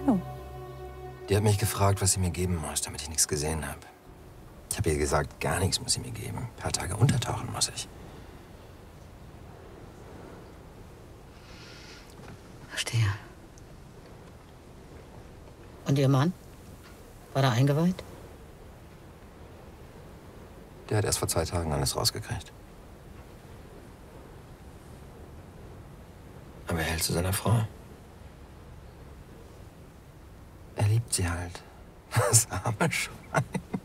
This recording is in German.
Ahnung. Die hat mich gefragt, was sie mir geben muss, damit ich nichts gesehen habe. Ich habe ihr gesagt, gar nichts muss sie mir geben. Ein paar Tage untertauchen muss ich. Verstehe. Und Ihr Mann? War er eingeweiht? Der hat erst vor 2 Tagen alles rausgekriegt. Aber er hält zu seiner Frau. Er liebt sie halt. Das arme Schwein.